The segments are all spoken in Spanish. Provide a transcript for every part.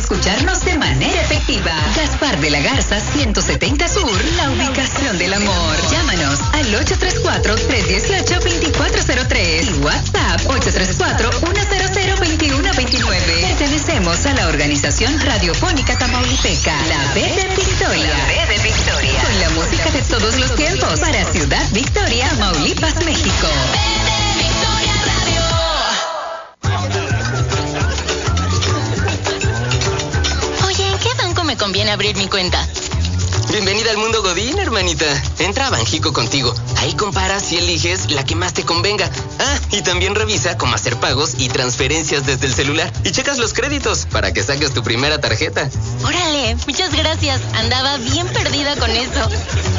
escucharnos de manera efectiva. Gaspar de la Garza, 170 Sur, la ubicación del amor. Llámanos al 834-318-2403 y WhatsApp 834-100-2129. Pertenecemos a la organización radiofónica tamaulipeca, La B de Victoria. La B de Victoria. Con la música de todos los tiempos para Ciudad Victoria, Tamaulipas, México. Oye, ¿en qué banco me conviene abrir mi cuenta? Bienvenida al mundo Godín, hermanita. Entra a Banjico Contigo. Ahí comparas y eliges la que más te convenga. Ah, y también revisa cómo hacer pagos y transferencias desde el celular. Y checas los créditos para que saques tu primera tarjeta. Órale, muchas gracias. Andaba bien perdida con eso.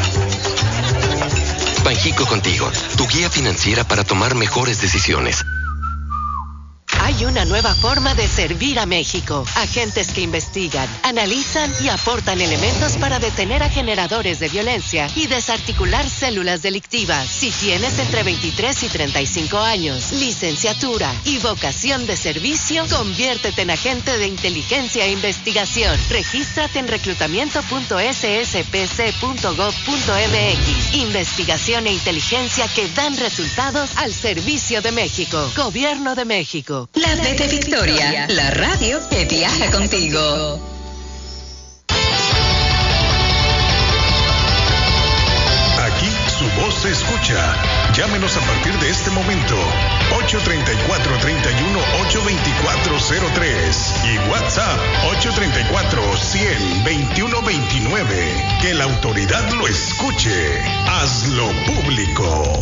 Banjico Contigo, tu guía financiera para tomar mejores decisiones. Hay una nueva forma de servir a México. Agentes que investigan, analizan y aportan elementos para detener a generadores de violencia y desarticular células delictivas. Si tienes entre 23 y 35 años, licenciatura y vocación de servicio, conviértete en agente de inteligencia e investigación. Regístrate en reclutamiento.sspc.gov.mx. Investigación e inteligencia que dan resultados al servicio de México. Gobierno de México. La B de Victoria, la radio que viaja contigo. Aquí su voz se escucha. Llámenos a partir de este momento. 834-31-82403 y WhatsApp 834-100-2129. Que la autoridad lo escuche. Hazlo público.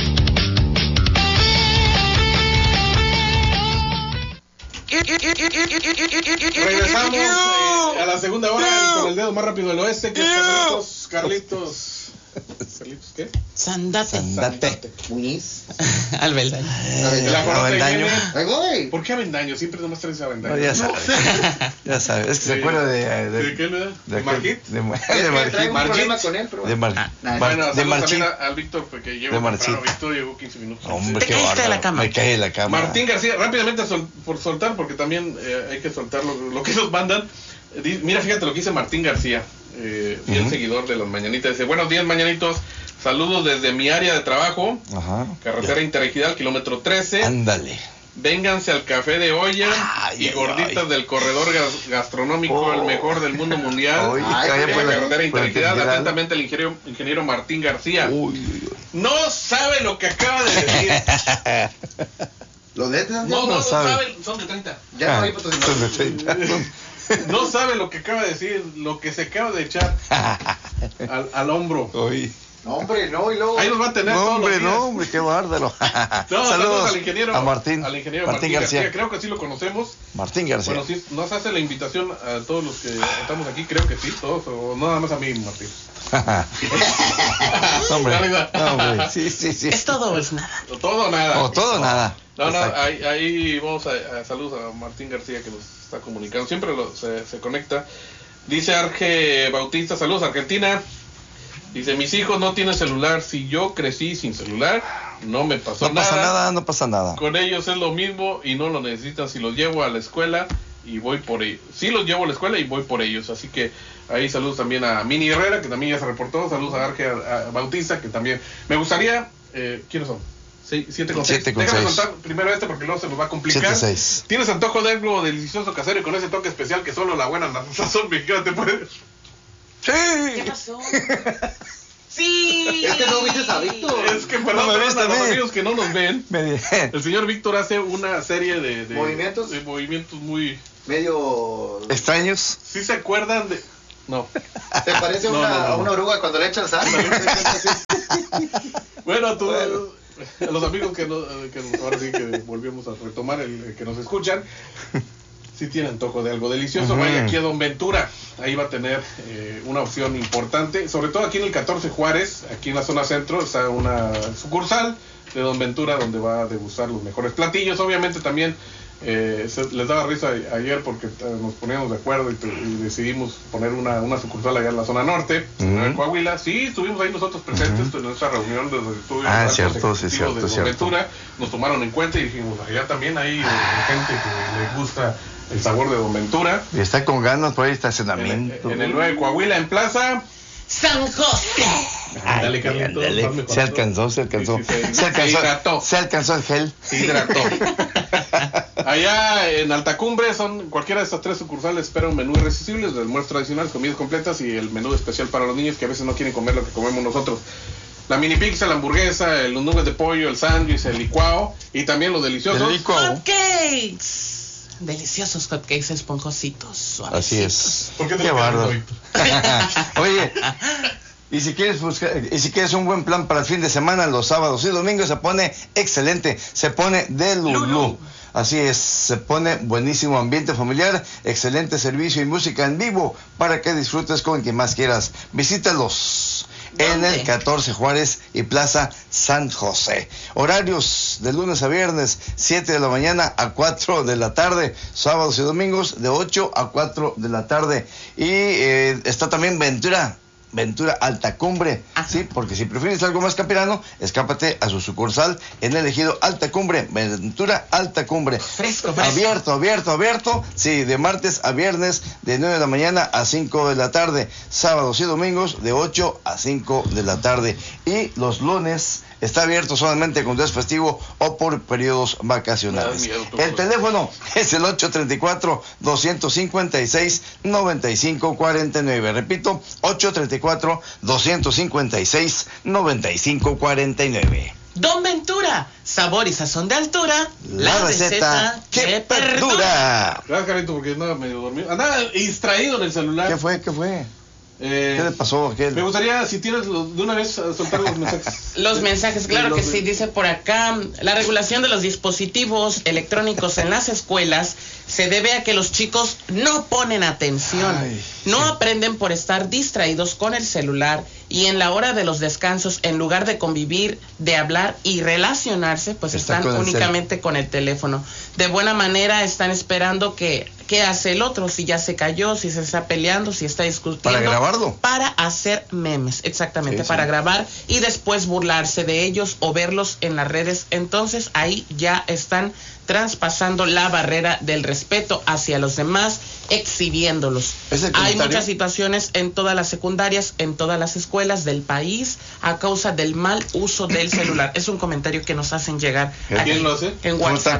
Regresamos a la segunda hora con el dedo más rápido del oeste, que es Carlitos. ¿Carlitos qué? Sandate. Muñiz. Alveldaño. Avendaño. Ahí voy. ¿Por qué Avendaño? Siempre nomás traes Avendaño. No, ya sabes. Ya sabes. Es que se acuerda ¿De qué le da? ¿De Marquit? De Marquit. Problema con él, pero De bueno, saludos también al Víctor, porque llegó temprano. Víctor llegó 15 minutos. Hombre, qué bárbaro. Me caí de la cama. Martín García, rápidamente por soltar, porque también hay que soltar lo que nos mandan. Mira, fíjate lo que dice Martín García, fiel seguidor de las mañanitas. Dice: buenos días, mañanitos. Saludos desde mi área de trabajo. Carretera Interregional, kilómetro 13. Ándale. Vénganse al café de olla y gorditas del corredor gastronómico, el mejor del mundo mundial. Carretera Interregional. Atentamente el ingeniero Martín García. No sabe lo que acaba de decir. ¿Los letras? No sabe. Son de 30. Ya no hay patrocinadores. Son de 30. No sabe lo que acaba de decir, lo que se acaba de echar al hombro. No, hombre, no, y luego. Ahí nos va a tener todos los días. No, hombre, qué bárbaro. Saludos al ingeniero. A Martín. Al ingeniero Martín García. Creo que sí lo conocemos. Martín García. Bueno, sí, nos hace la invitación a todos los que estamos aquí. Creo que sí, todos. O nada más a mí, Martín. Hombre, sí. Es todo o es nada. Todo o nada. O todo o nada. No, ahí vamos a saludos a Martín García, que nos está comunicando. Siempre se conecta. Dice Arge Bautista: saludos, Argentina. Dice: mis hijos no tienen celular. Si yo crecí sin celular, no me pasó nada. No pasa nada. Con ellos es lo mismo y no lo necesitan. Si los llevo a la escuela y voy por ellos. Sí los llevo a la escuela y voy por ellos. Así que ahí saludos también a Mini Herrera, que también ya se reportó. Saludos a Arge Bautista, que también. Me gustaría... ¿quiénes son? 7,6. Déjame contar primero porque luego se nos va a complicar. 7,6. ¿Tienes antojo de algo delicioso casero y con ese toque especial que solo la buena sazón mexicana te puede...? ¡Sí! ¿Qué pasó? Sí. Es que no viste a Víctor. Es que perdón, a los amigos que no nos ven. El señor Víctor hace una serie de movimientos. De movimientos muy... medio... ¿extraños? ¿Sí se acuerdan de...? No. ¿Te parece a una oruga cuando le echan sal? Bueno, a los amigos que ahora sí que volvemos a retomar, el que nos escuchan, si tienen antojo de algo delicioso, vaya aquí a Don Ventura. Ahí va a tener una opción importante, sobre todo aquí en el 14 Juárez, aquí en la zona centro, está una sucursal de Don Ventura donde va a degustar los mejores platillos. Obviamente también les daba risa ayer porque nos poníamos de acuerdo y decidimos poner una sucursal allá en la zona norte, en Coahuila. Sí, estuvimos ahí nosotros presentes en nuestra reunión de los estudios cierto. de Don Ventura. Nos tomaron en cuenta y dijimos, allá también hay gente que le gusta el sabor de Don Ventura. Y está con ganas por ahí estacionamiento. En el 9 de Coahuila, en Plaza San José. Dale, Carlitos, Ándale. hazme con Se esto. alcanzó. Se alcanzó el gel. Se hidrató. Allá en Altacumbre, cualquiera de estas 3 sucursales espera un menú irresistible, de almuerzos tradicionales, comidas completas y el menú especial para los niños que a veces no quieren comer lo que comemos nosotros. La mini pizza, la hamburguesa, los nubes de pollo, el sándwich, el licuado y también los deliciosos Hotcakes. Deliciosos hotcakes esponjositos, suavecitos. Así es. ¿Por qué te Qué lo bárbaro. quedas, Oye, y si quieres un buen plan para el fin de semana, los sábados y domingos se pone excelente, se pone de Lulú. Así es, se pone buenísimo ambiente familiar, excelente servicio y música en vivo para que disfrutes con quien más quieras. Visítalos en el 14 Juárez y Plaza San José. Horarios de lunes a viernes, 7 de la mañana a 4 de la tarde, sábados y domingos de 8 a 4 de la tarde. Y está también Ventura Altacumbre, sí, porque si prefieres algo más campirano, escápate a su sucursal en el ejido Altacumbre, Ventura Altacumbre. Fresco. Abierto, sí, de martes a viernes, de 9 de la mañana a 5 de la tarde, sábados y domingos de 8 a 5 de la tarde. Y los lunes está abierto solamente con días festivo o por periodos vacacionales. El teléfono es el 834-256-9549. Repito, 834-256-9549. Don Ventura, sabor y sazón de altura. La receta que perdura. Gracias, Carlito, porque andaba medio dormido. Andaba distraído en el celular. ¿Qué fue? ¿Qué le pasó a aquel? Me gustaría, si tienes de una vez, soltar los mensajes. Los mensajes, claro que sí, dice por acá, la regulación de los dispositivos electrónicos en las escuelas se debe a que los chicos no ponen atención, no aprenden por estar distraídos con el celular y en la hora de los descansos, en lugar de convivir, de hablar y relacionarse, pues están únicamente con el teléfono. De buena manera están esperando qué hace el otro, si ya se cayó, si se está peleando, si está discutiendo. Para grabarlo. Para hacer memes, exactamente, para grabar y después burlarse de ellos o verlos en las redes. Entonces ahí ya están traspasando la barrera del respeto hacia los demás, exhibiéndolos. Hay muchas situaciones en todas las secundarias, en todas las escuelas del país, a causa del mal uso del celular. Es un comentario que nos hacen llegar. ¿Quién lo hace? En WhatsApp.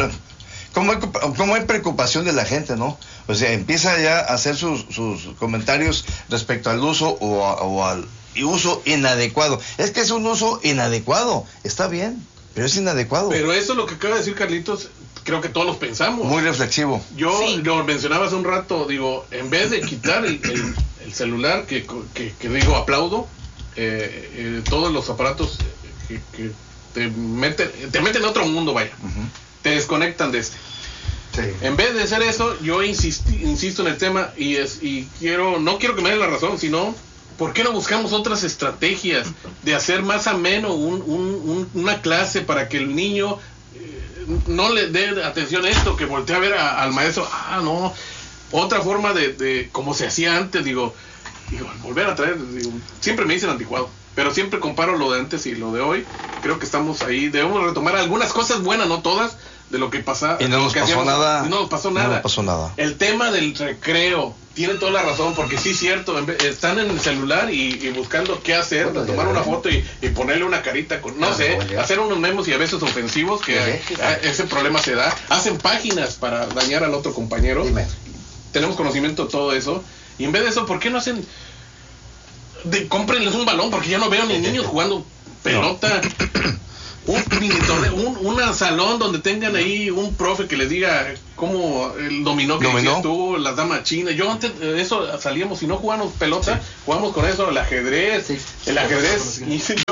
¿Cómo hay preocupación de la gente, no? O sea, empieza ya a hacer sus comentarios respecto al uso o al uso inadecuado. Es que es un uso inadecuado, está bien, pero es inadecuado. Pero eso es lo que acaba de decir Carlitos, creo que todos los pensamos. Muy reflexivo. Yo lo mencionaba hace un rato, digo, en vez de quitar el celular, que digo, aplaudo, todos los aparatos que te meten en otro mundo, vaya. Te desconectan de este. Sí. En vez de hacer eso, yo insisto en el tema y no quiero que me den la razón, sino ¿por qué no buscamos otras estrategias de hacer más ameno una clase para que el niño no le dé atención a esto, que voltee a ver al maestro? No, otra forma de como se hacía antes, digo, volver a traer, siempre me dicen anticuado, pero siempre comparo lo de antes y lo de hoy. Creo que estamos ahí, debemos retomar algunas cosas buenas, no todas, de lo que pasa. Y no nos pasó nada. No nos pasó nada. No nos pasó nada. El tema del recreo, tiene toda la razón, porque sí es cierto, están en el celular y buscando qué hacer, tomar una foto y ponerle una carita, hacer unos memes y a veces ofensivos, que ese problema se da. Hacen páginas para dañar al otro compañero. Dime. Tenemos conocimiento de todo eso. Y en vez de eso, ¿por qué no hacen... cómprenles un balón, porque ya no veo ni niños jugando pelota. Un mini torneo, un salón donde tengan ahí un profe que les diga cómo el dominó que decías tú, las damas chinas. Yo antes eso salíamos y no jugábamos pelota, jugamos con eso, el ajedrez. El ajedrez,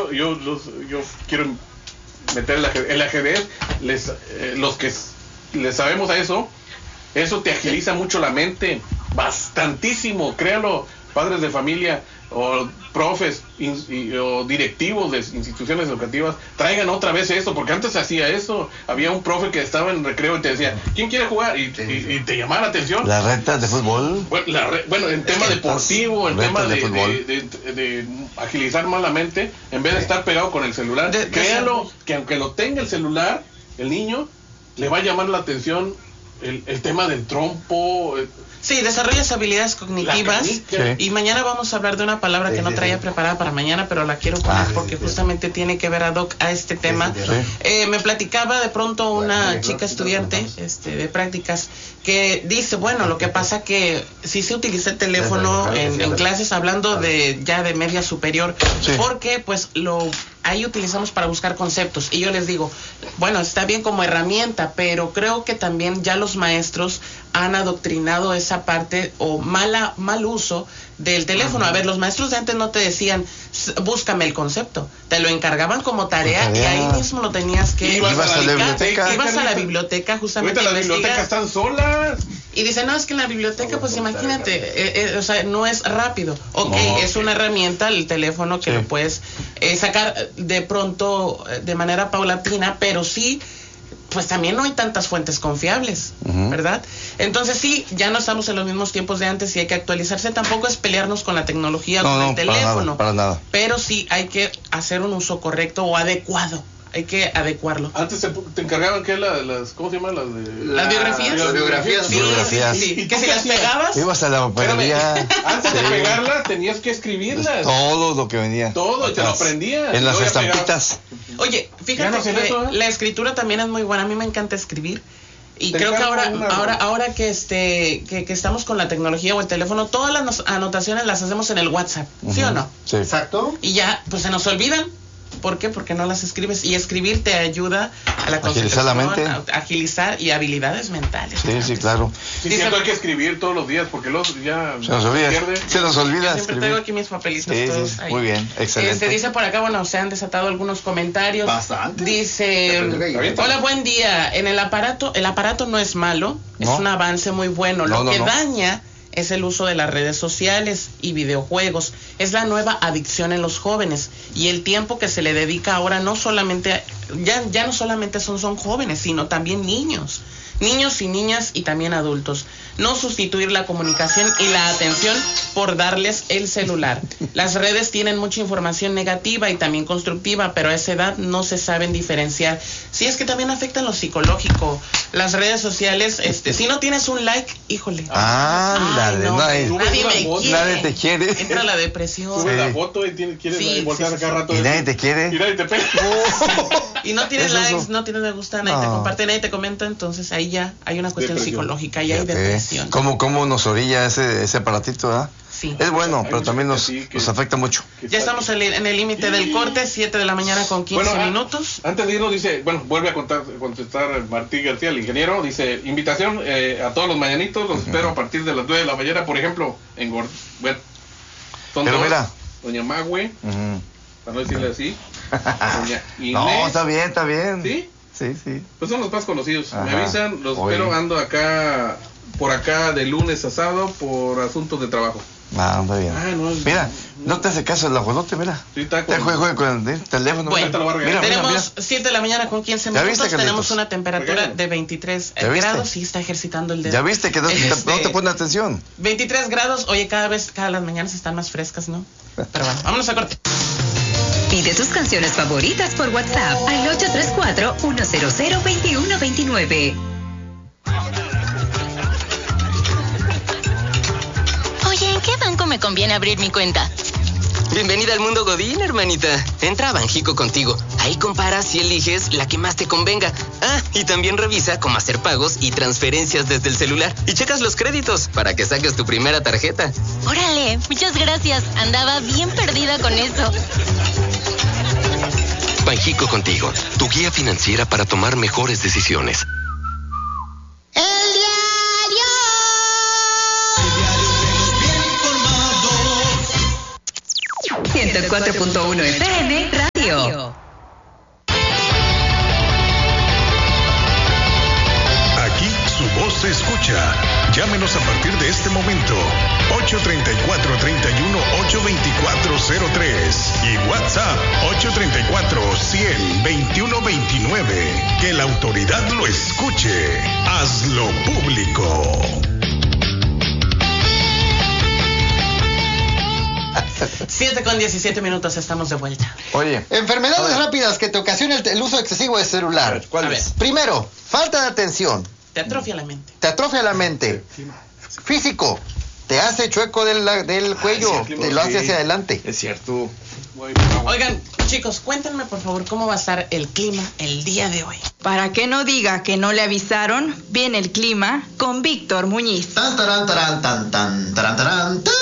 yo quiero meter el ajedrez, los que les sabemos a eso te agiliza mucho la mente, bastantísimo, créalo, padres de familia o profes o directivos de instituciones educativas, traigan otra vez eso, porque antes se hacía eso. Había un profe que estaba en recreo y te decía, ¿quién quiere jugar? Y te llamaba la atención. Las retas de fútbol. Bueno, en tema deportivo, en tema de agilizar más la mente, en vez de estar pegado con el celular. Créalo que aunque lo tenga el celular, el niño le va a llamar la atención el tema del trompo. Sí, desarrollas habilidades cognitivas. Y mañana vamos a hablar de una palabra que no traía preparada para mañana, pero la quiero poner porque justamente tiene que ver ad hoc a este tema. Me platicaba de pronto una chica estudiante de prácticas que dice, bueno, lo que pasa que sí se utiliza el teléfono en clases, hablando de ya de media superior, porque pues ahí utilizamos para buscar conceptos. Y yo les digo, bueno, está bien como herramienta, pero creo que también ya los maestros han adoctrinado esa parte o mal uso del teléfono. A ver, los maestros de antes no te decían, búscame el concepto. Te lo encargaban como tarea y ahí mismo lo tenías que... Ibas a la biblioteca. Ibas a la biblioteca justamente. Ahorita las bibliotecas están solas. Y dicen, no, es que en la biblioteca, pues imagínate, o sea, no es rápido. Es una herramienta, el teléfono, que lo puedes sacar de pronto de manera paulatina, pero sí, pues también no hay tantas fuentes confiables, ¿verdad? Entonces sí, ya no estamos en los mismos tiempos de antes y hay que actualizarse. Tampoco es pelearnos con la tecnología, con el teléfono, para nada. Pero sí hay que hacer un uso correcto o adecuado. Hay que adecuarlo. Antes te encargaban que las ¿cómo se llama? Las biografías. Las biografías. Sí. Que si las pegabas. Ibas a la papelería. Antes de pegarlas tenías que escribirlas. Todo lo que venía. Todo, y te lo aprendías. En las estampitas. Oye, fíjate que la escritura también es muy buena. A mí me encanta escribir. Y creo que ahora que estamos con la tecnología o el teléfono, todas las anotaciones las hacemos en el WhatsApp, ¿sí o no? Sí. Exacto. Y ya, pues se nos olvidan. ¿Por qué? Porque no las escribes. Y escribir te ayuda a la agilizar la mente, agilizar y habilidades mentales. Sí, claro. Sí, cierto, hay que escribir todos los días porque luego ya se nos olvida. Se nos olvida. Yo siempre traigo aquí mis papelitos todos ahí. Muy bien, excelente. Dice por acá, bueno, se han desatado algunos comentarios. Bastante. Dice, hola, buen día. En el aparato no es malo, es un avance muy bueno. Lo que daña es el uso de las redes sociales y videojuegos. Es la nueva adicción en los jóvenes y el tiempo que se le dedica ahora no solamente ya no solamente son jóvenes, sino también niños y niñas y también adultos. No sustituir la comunicación y la atención por darles el celular. Las redes tienen mucha información negativa y también constructiva, pero a esa edad no se saben diferenciar. Sí, es que también afectan lo psicológico. Las redes sociales, si no tienes un like, híjole. Nadie te quiere. Entra la depresión. Sube la foto y quieres voltear cada rato. Y nadie te quiere. Y nadie te pega. Y no tienes likes, no tienes me gusta, nadie te comparte, nadie te comenta, entonces ahí ya hay una cuestión psicológica y hay depresión. ¿Cómo nos orilla ese aparatito, ¿verdad? Sí. Es bueno, pero también nos afecta mucho. Ya estamos en el límite del corte, 7 de la mañana con 15 minutos. Antes de irnos dice, vuelve a contestar Martí García, el ingeniero, dice, invitación a todos los mañanitos, los espero a partir de las 9 de la mañana, por ejemplo, pero mira, doña Magüe, para no decirle así, doña Inés. No, está bien. ¿Sí? Sí. Pues son los más conocidos. Me avisan, los espero, ando por acá de lunes a sábado por asuntos de trabajo. Está bien. Mira, no te hace caso el ajolote, mira. Sí, está juega con el teléfono. Bueno, tenemos 7 de la mañana con 15 minutos, tenemos una temperatura de 23 grados y está ejercitando el dedo. ¿Ya viste que no te pone atención? 23 grados, oye, cada las mañanas están más frescas, ¿no? Pero bueno, vámonos a corte. Pide tus canciones favoritas por WhatsApp al 834-100-2129. Oye, ¿en qué banco me conviene abrir mi cuenta? Bienvenida al mundo Godín, hermanita. Entra a Banjico contigo. Ahí comparas y eliges la que más te convenga. Y también revisa cómo hacer pagos y transferencias desde el celular. Y checas los créditos para que saques tu primera tarjeta. Órale, muchas gracias. Andaba bien perdida con eso. Banjico contigo, tu guía financiera para tomar mejores decisiones. El diario. 104.1 FM Radio. Aquí su voz se escucha. Llámenos a partir de este momento. 834-31-82403 y WhatsApp 834-100-2129. Que la autoridad lo escuche. Hazlo público. 7 con 17 minutos, estamos de vuelta. Oye. Enfermedades rápidas que te ocasiona el uso excesivo de celular. ¿Cuál es? Primero, falta de atención. Te atrofia la mente. Te atrofia la mente. Físico. Te hace chueco del cuello. Te lo hace hacia adelante. Es cierto. Oigan, chicos, cuéntenme por favor cómo va a estar el clima el día de hoy. Para que no diga que no le avisaron, viene el clima con Víctor Muñiz. Tan, tarán, tarán, tan, tan, tarán, tarán, tan.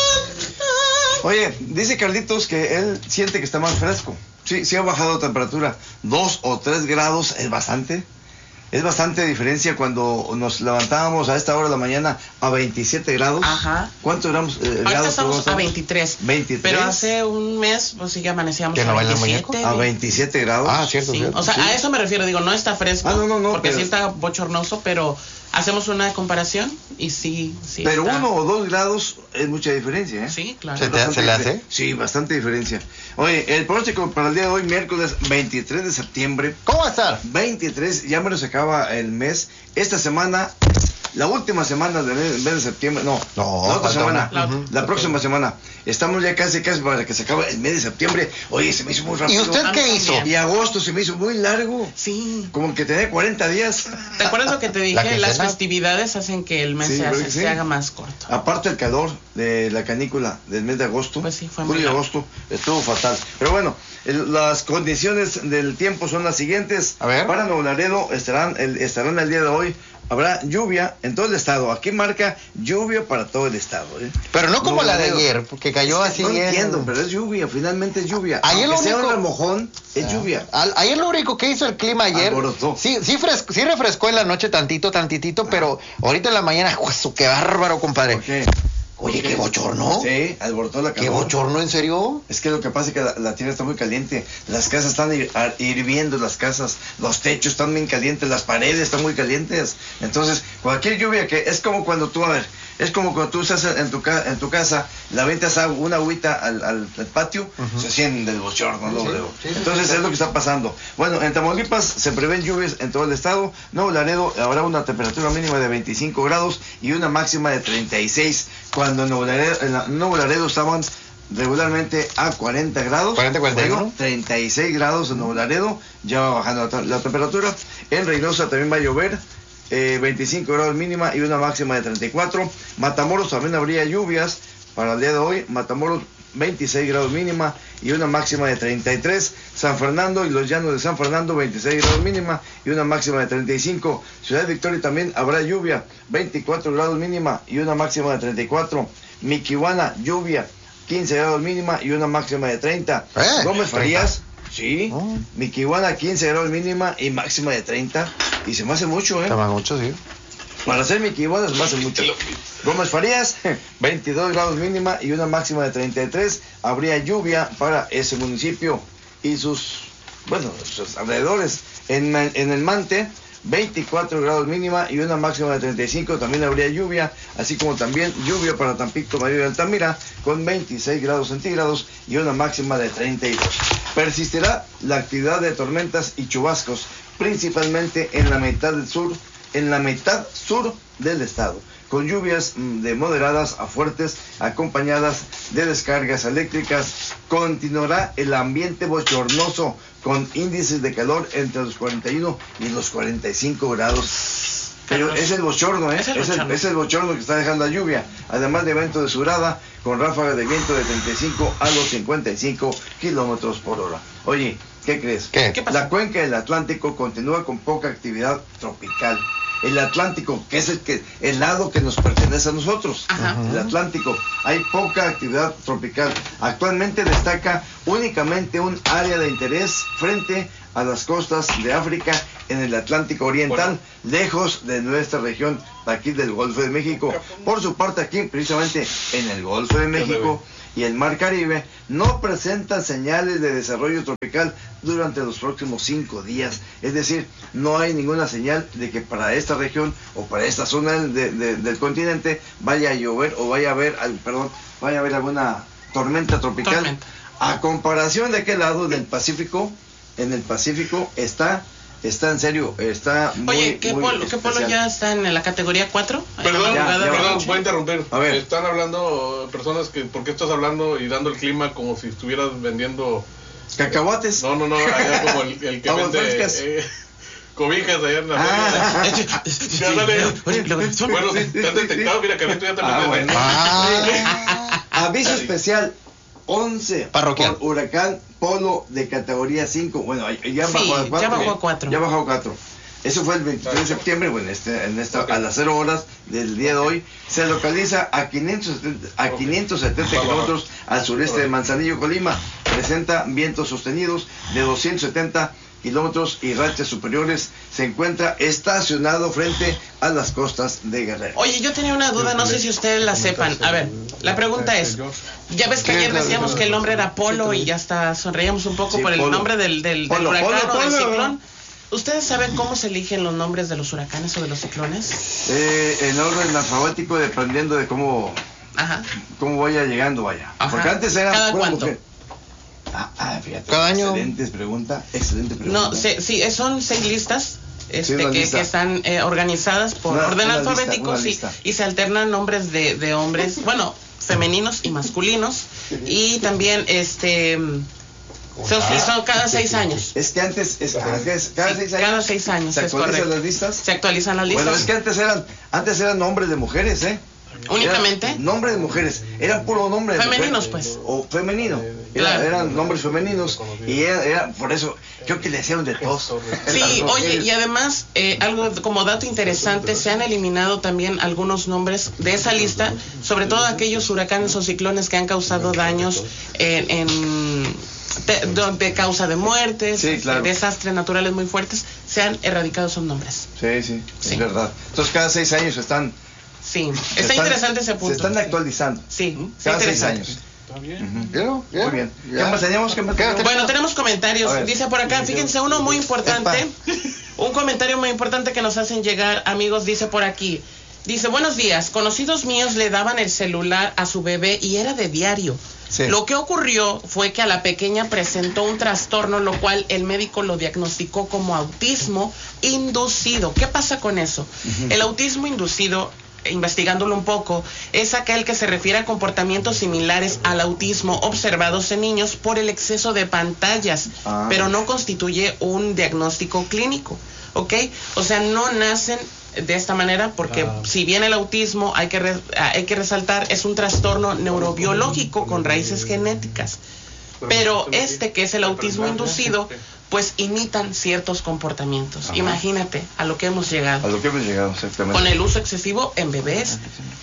Oye, dice Carlitos que él siente que está más fresco. Sí ha bajado la temperatura. 2 o 3 grados es bastante. Es bastante diferencia cuando nos levantábamos a esta hora de la mañana a 27 grados. Ajá. ¿Cuántos gramos? Ahorita estamos a 23. 23. Pero hace un mes, pues sí, ya amanecíamos ¿Que no a baila el 27. A 27 grados. Ah, cierto, Sí. cierto. O sea, Sí. a eso me refiero, digo, no está fresco. No, porque pero- sí está bochornoso, pero hacemos una comparación y sí Pero está. 1 o 2 grados es mucha diferencia, ¿eh? Sí, claro. ¿Se le hace? Sí, bastante diferencia. Oye, el pronóstico para el día de hoy, miércoles 23 de septiembre. ¿Cómo va a estar? 23, ya menos se acaba el mes. Esta semana, la última semana del mes de septiembre, no, la otra falta semana, una. la próxima semana. Estamos ya casi para que se acabe el mes de septiembre. Oye, se me hizo muy rápido. ¿Y usted qué hizo? Y agosto se me hizo muy largo. Sí. Como que tenía 40 días. ¿Te acuerdas lo que te La dije? quincena. Las festividades hacen que el mes Sí, ¿verdad que sí? se haga más corto. Aparte el calor de la canícula del mes de agosto, Pues sí, fue muy julio y largo. agosto, estuvo fatal. Pero bueno, las condiciones del tiempo son las siguientes. A ver. Para Nuevo Laredo estarán el día de hoy. Habrá lluvia en todo el estado. Aquí marca lluvia para todo el estado. Pero no como Nuevo la de Laredo. ayer, porque cayó Es que así no bien. entiendo, pero es lluvia, finalmente es lluvia. Ayer Aunque lo sea único- un remojón, es lluvia. Ayer lo único que hizo el clima ayer, Alborotó. sí refrescó en la noche tantitito, pero ahorita en la mañana, ¡juezo, qué bárbaro, compadre! ¿Por qué? Oye, qué bochorno. Sí, alborotó la ¿Qué calor. bochorno, en serio? Es que lo que pasa es que la tierra está muy caliente, las casas están hirviendo, las casas, los techos están bien calientes, las paredes están muy calientes. Entonces, cualquier lluvia que es como cuando tú, es como cuando tú estás en tu casa, la avientas una agüita al patio, se siente el bochorno, luego. Entonces es lo que está pasando. Bueno, en Tamaulipas se prevén lluvias en todo el estado. Nuevo Laredo habrá una temperatura mínima de 25 grados y una máxima de 36. Cuando en Nuevo Laredo estaban regularmente a 40 grados. 41. Luego, 36 grados en Nuevo Laredo, ya va bajando la temperatura. En Reynosa también va a llover. 25 grados mínima y una máxima de 34. Matamoros también habría lluvias para el día de hoy. Matamoros 26 grados mínima y una máxima de 33. San Fernando y los llanos de San Fernando 26 grados mínima y una máxima de 35. Ciudad Victoria también habrá lluvia, 24 grados mínima y una máxima de 34. Miquihuana, lluvia, 15 grados mínima y una máxima de 30. Gómez Farías, sí, Miquihuana 15 grados mínima y máxima de 30. Y se me hace mucho, Se llama mucho, sí. Para hacer Miquihuana se me hace mucho. Gómez Farías, 22 grados mínima y una máxima de 33. Habría lluvia para ese municipio y sus alrededores. En el Mante, 24 grados mínima y una máxima de 35. También habría lluvia, así como también lluvia para Tampico, Madrid y Altamira, con 26 grados centígrados y una máxima de 32. Persistirá la actividad de tormentas y chubascos, principalmente en la mitad sur del estado, con lluvias de moderadas a fuertes acompañadas de descargas eléctricas. Continuará el ambiente bochornoso con índices de calor entre los 41 y los 45 grados. Pero es el bochorno, ¿eh? Es el bochorno que está dejando la lluvia, además de viento de surada con ráfagas de viento de 35 a los 55 kilómetros por hora. Oye, ¿qué crees? ¿Qué pasa? La cuenca del Atlántico continúa con poca actividad tropical. El Atlántico, que es el lado que nos pertenece a nosotros. Ajá. El Atlántico, hay poca actividad tropical. Actualmente destaca únicamente un área de interés frente a las costas de África en el Atlántico Oriental, lejos de nuestra región, aquí del Golfo de México. Por su parte, aquí, precisamente en el Golfo de México y el Mar Caribe, no presentan señales de desarrollo tropical durante los próximos 5 días. Es decir, no hay ninguna señal de que para esta región o para esta zona del continente vaya a llover o vaya a haber alguna tormenta tropical. A comparación de aquel lado del Pacífico, en el Pacífico está en serio, está muy. Oye, ¿qué polo especial. ya está en la categoría 4? Perdón, ya. voy a interrumpir. A ver. Están hablando personas que, ¿por qué estás hablando y dando el clima como si estuvieras vendiendo cacahuates? No, allá como el que Aguas vende frescas. cobijas allá en la Bueno, sí, te has detectado, mira, Carlito, ya te bueno. Aviso especial 11 parroquial por huracán Polo de categoría 5. Bueno, ya bajó a 4. Ya bajó a 4. Ya bajó a 4. Eso fue el 23 de septiembre, bueno, a las 0 horas del día de hoy. Se localiza a 570 kilómetros al sureste de Manzanillo, Colima. Presenta vientos sostenidos de 270 kilómetros y rachas superiores. Se encuentra estacionado frente a las costas de Guerrero. Oye, yo tenía una duda, no sé si ustedes la sepan. A ver, la pregunta es, ya ves que ayer decíamos que el nombre era Polo y ya hasta sonreíamos un poco por el nombre del huracán o del ciclón. ¿Ustedes saben cómo se eligen los nombres de los huracanes o de los ciclones? En orden alfabético, dependiendo de cómo vaya llegando, vaya. Ajá. Porque antes era ¿Cada cuánto? mujer. Fíjate. Cada año. Excelente pregunta. No, sí, son 6 listas que están organizadas por orden alfabético y se alternan nombres de hombres, bueno, femeninos y masculinos, y también son cada 6 años. Es que antes, cada 6 años. ¿Se actualizan las listas? Se actualizan las listas. Bueno, es que antes eran nombres de mujeres, únicamente. Nombres de mujeres, eran puro nombre de femeninos, mujeres, o femenino. Eran nombres femeninos y era por eso creo que le hicieron de todos. Sí, oye, y además algo como dato interesante, se han eliminado también algunos nombres de esa lista, sobre todo aquellos huracanes o ciclones que han causado daños de causa de muertes, desastres naturales muy fuertes, se han erradicado esos nombres. Sí, es verdad. Entonces cada 6 años están. Sí, está interesante ese punto. Se están actualizando. Sí, cada 6 años. Está bien. Muy bien. ¿Qué más teníamos? Bueno, tenemos comentarios. Dice por acá, fíjense, uno muy importante. Un comentario muy importante que nos hacen llegar, amigos, dice por aquí. Dice, buenos días, conocidos míos le daban el celular a su bebé y era de diario. Sí. Lo que ocurrió fue que a la pequeña presentó un trastorno, lo cual el médico lo diagnosticó como autismo inducido. ¿Qué pasa con eso? El autismo inducido, investigándolo un poco, es aquel que se refiere a comportamientos similares al autismo observados en niños por el exceso de pantallas, pero no constituye un diagnóstico clínico, ¿ok? O sea, no nacen de esta manera porque si bien el autismo, hay que resaltar, es un trastorno neurobiológico con raíces genéticas, pero que es el autismo inducido, pues imitan ciertos comportamientos. Imagínate a lo que hemos llegado. Exactamente. Con el uso excesivo en bebés,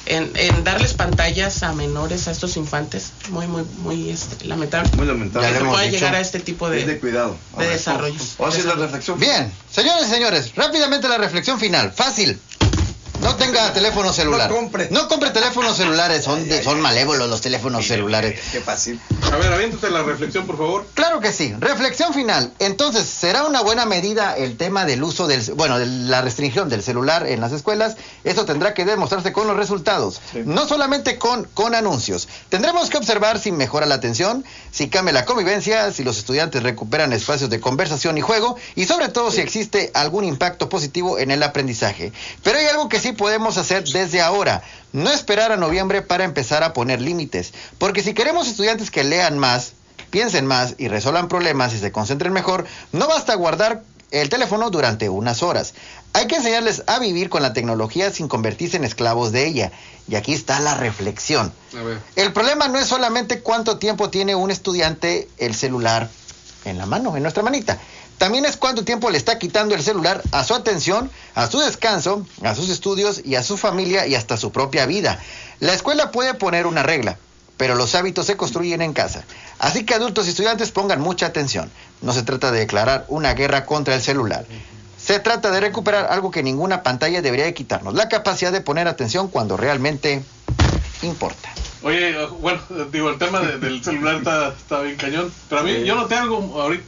en darles pantallas a menores, a estos infantes, muy lamentable. Muy lamentable. Que se pueda llegar a este tipo de cuidado. De desarrollos. Vamos a hacer la reflexión. Bien, señores y señores, rápidamente la reflexión final. Fácil. No tenga teléfono celular. No compre teléfonos celulares. Son malévolos los teléfonos celulares. Qué fácil. A ver, aviéntate la reflexión, por favor. Claro que sí. Reflexión final. Entonces, ¿será una buena medida el tema del uso de la restricción del celular en las escuelas? Eso tendrá que demostrarse con los resultados. Sí. No solamente con anuncios. Tendremos que observar si mejora la atención, si cambia la convivencia, si los estudiantes recuperan espacios de conversación y juego, y sobre todo si existe algún impacto positivo en el aprendizaje. Pero hay algo que sí podemos hacer desde ahora. No esperar a noviembre para empezar a poner límites, porque si queremos estudiantes que lean más, piensen más y resuelvan problemas y se concentren mejor, no basta guardar el teléfono durante unas horas. Hay que enseñarles a vivir con la tecnología sin convertirse en esclavos de ella. Y aquí está la reflexión. El problema no es solamente cuánto tiempo tiene un estudiante el celular en la mano, en nuestra manita. También es cuánto tiempo le está quitando el celular a su atención, a su descanso, a sus estudios y a su familia y hasta su propia vida. La escuela puede poner una regla, pero los hábitos se construyen en casa. Así que adultos y estudiantes pongan mucha atención. No se trata de declarar una guerra contra el celular. Se trata de recuperar algo que ninguna pantalla debería de quitarnos, la capacidad de poner atención cuando realmente importa. Oye, bueno, digo, el tema del celular está bien cañón, pero a mí, yo noté algo ahorita,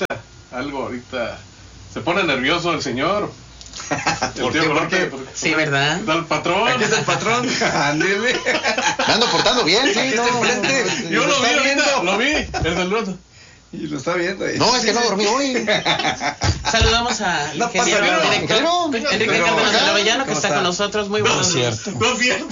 se pone nervioso el señor. ¿Por qué? Sí, ¿verdad? Está el patrón. Aquí está el patrón. Ándele. Me ando portando bien, sí. Yo lo vi ahorita, lo vi. El del y lo está viendo. No, es que no dormí hoy. Saludamos a ingeniero director Enrique Cárdenas de Avellano, que está con nosotros. Muy buenos días. No es cierto.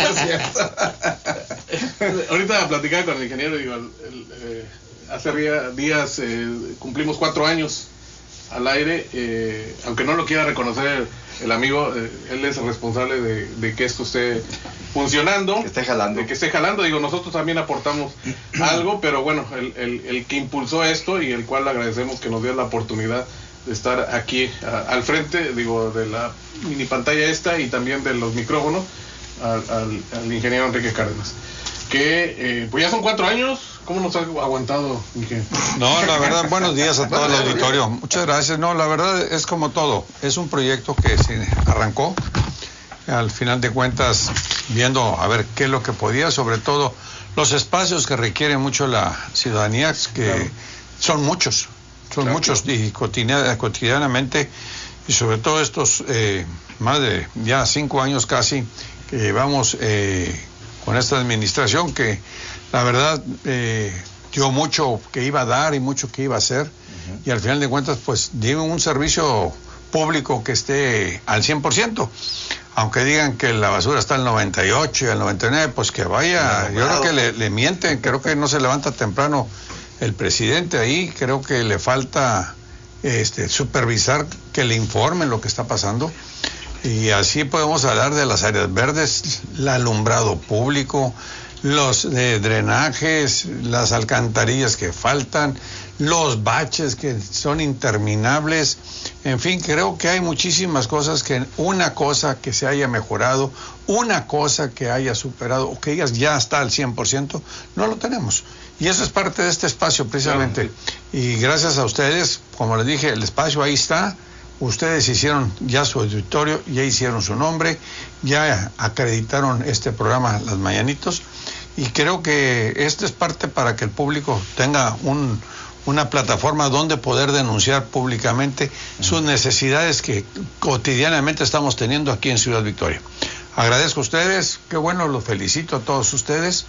Ahorita platicaba con el ingeniero, digo, hace días cumplimos 4 años al aire, aunque no lo quiera reconocer el amigo, él es el responsable de que esto esté funcionando, que esté jalando. De que esté jalando. Digo, nosotros también aportamos algo, pero bueno, el que impulsó esto y el cual le agradecemos que nos dio la oportunidad de estar aquí al frente, digo, de la mini pantalla esta y también de los micrófonos, al ingeniero Enrique Cárdenas, que pues ya son 4 años. ¿Cómo nos ha aguantado, ingeniero? No, la verdad, buenos días a todo el auditorio. Muchas gracias. No, la verdad es como todo, es un proyecto que se arrancó, al final de cuentas, viendo a ver qué es lo que podía, sobre todo los espacios que requiere mucho la ciudadanía, que son muchos, y cotidianamente, y sobre todo estos más de ya 5 años casi que llevamos con esta administración, que la verdad dio mucho que iba a dar y mucho que iba a hacer, y al final de cuentas pues dio un servicio público que esté al 100%, aunque digan que la basura está al 98 y al 99, pues que vaya. Yo creo que le mienten, creo que no se levanta temprano el presidente ahí, creo que le falta supervisar, que le informen lo que está pasando, y así podemos hablar de las áreas verdes, el alumbrado público, los drenajes, las alcantarillas que faltan, los baches que son interminables, en fin, creo que hay muchísimas cosas, que una cosa que se haya mejorado, una cosa que haya superado, o que digas ya está al 100%, no lo tenemos. Y eso es parte de este espacio precisamente. Y gracias a ustedes, como les dije, el espacio ahí está. Ustedes hicieron ya su auditorio, ya hicieron su nombre, ya acreditaron este programa Las Mañanitos, y creo que esto es parte para que el público tenga una plataforma donde poder denunciar públicamente sus necesidades que cotidianamente estamos teniendo aquí en Ciudad Victoria. Agradezco a ustedes, qué bueno, los felicito a todos ustedes,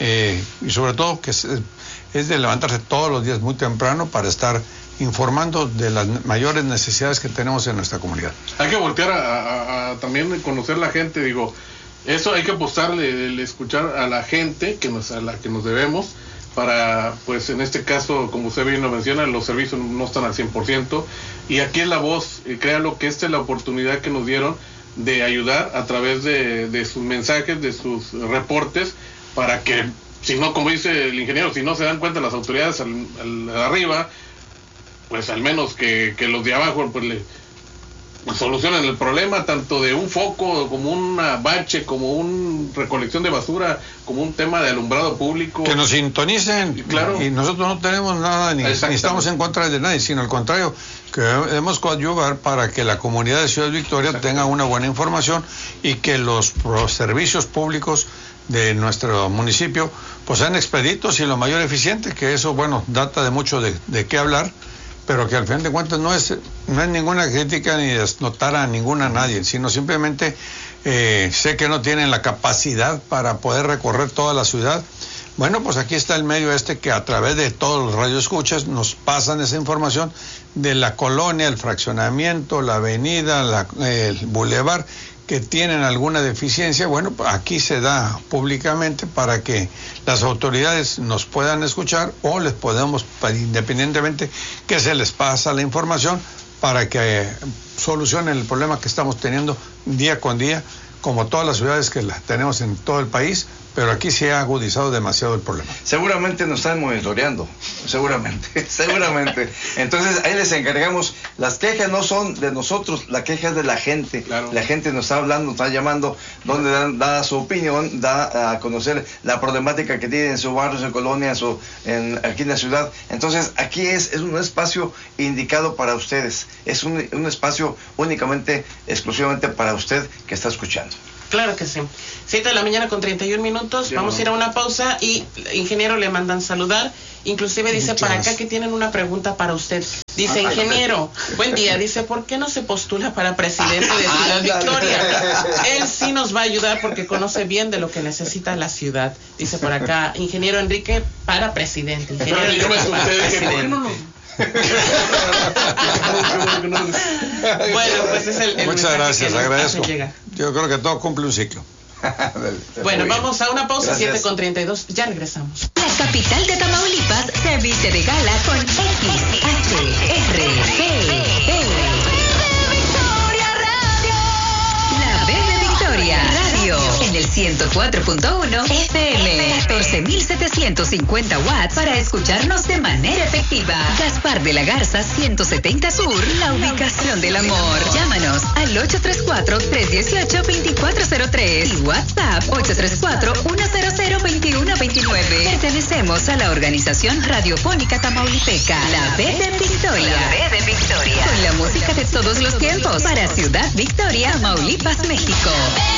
y sobre todo que es de levantarse todos los días muy temprano para estar informando de las mayores necesidades que tenemos en nuestra comunidad. Hay que voltear a también conocer la gente, digo, eso hay que apostarle, el escuchar a la gente a la que nos debemos, para, pues en este caso, como usted bien lo menciona, los servicios no están al 100%, y aquí es la voz, créalo que esta es la oportunidad que nos dieron de ayudar a través de sus mensajes, de sus reportes, para que, si no, como dice el ingeniero, si no se dan cuenta las autoridades arriba, pues al menos que los de abajo pues solucionen el problema, tanto de un foco como un bache, como una recolección de basura, como un tema de alumbrado público. Que nos sintonicen, claro. Y nosotros no tenemos nada, ni estamos en contra de nadie, sino al contrario, que debemos coadyuvar para que la comunidad de Ciudad Victoria tenga una buena información, y que los servicios públicos de nuestro municipio pues sean expeditos y lo mayor eficiente, que eso, bueno, data de mucho de qué hablar, pero que al fin de cuentas no es ninguna crítica ni desnotar a nadie, sino simplemente sé que no tienen la capacidad para poder recorrer toda la ciudad. Bueno, pues aquí está el medio que a través de todos los radioescuchas nos pasan esa información de la colonia, el fraccionamiento, la avenida, el bulevar, que tienen alguna deficiencia. Bueno, aquí se da públicamente para que las autoridades nos puedan escuchar, o les podemos, independientemente, que se les pasa la información para que solucionen el problema que estamos teniendo día con día, como todas las ciudades que las tenemos en todo el país, pero aquí se ha agudizado demasiado el problema. Seguramente nos están monitoreando, seguramente. Entonces ahí les encargamos, las quejas no son de nosotros, la queja es de la gente. Claro. La gente nos está hablando, nos está llamando, donde da su opinión, da a conocer la problemática que tiene en su barrio, en su colonia, aquí en la ciudad. Entonces aquí es un espacio indicado para ustedes, es un espacio únicamente, exclusivamente para usted que está escuchando. Claro que sí. 7 de la mañana con 31 minutos. Vamos a ir a una pausa y, ingeniero, le mandan saludar. Inclusive dice para acá que tienen una pregunta para usted. Dice, ingeniero, buen día. Dice, ¿por qué no se postula para presidente de Ciudad Victoria? Él sí nos va a ayudar porque conoce bien de lo que necesita la ciudad. Dice por acá, ingeniero Enrique para presidente. Ingeniero Enrique para presidente. Bueno, pues es el muchas gracias, agradezco. Yo creo que todo cumple un ciclo. Bueno, vamos a una pausa. 7:32, ya regresamos. La capital de Tamaulipas se viste de gala con XHRG. 104.1 FM, 14.750 watts para escucharnos de manera efectiva. Gaspar de la Garza, 170 Sur, la ubicación del amor. Llámanos al 834-318-2403 y WhatsApp 834-100-2129. Pertenecemos a la organización radiofónica tamaulipeca, la B de Victoria. La B de Victoria. Con la música de todos los tiempos para Ciudad Victoria, Tamaulipas, México.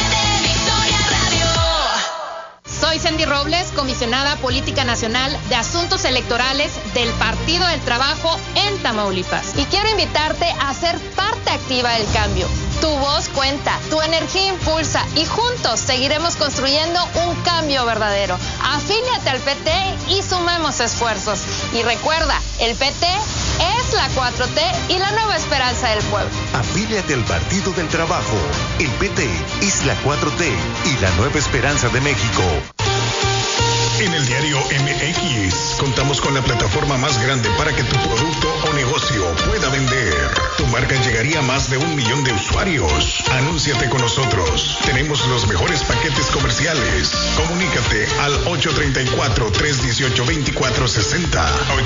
Soy Sandy Robles, comisionada política nacional de Asuntos Electorales del Partido del Trabajo en Tamaulipas. Y quiero invitarte a ser parte activa del cambio. Tu voz cuenta, tu energía impulsa y juntos seguiremos construyendo un cambio verdadero. Afíliate al PT y sumemos esfuerzos. Y recuerda, el PT es la 4T y la nueva esperanza del pueblo. Afíliate al Partido del Trabajo. El PT es la 4T y la nueva esperanza de México. En el diario MX contamos con la plataforma más grande para que tu producto o negocio pueda vender. Tu marca llegaría a más de 1 millón de usuarios. Anúnciate con nosotros. Tenemos los mejores paquetes comerciales. Comunícate al 834-318-2460.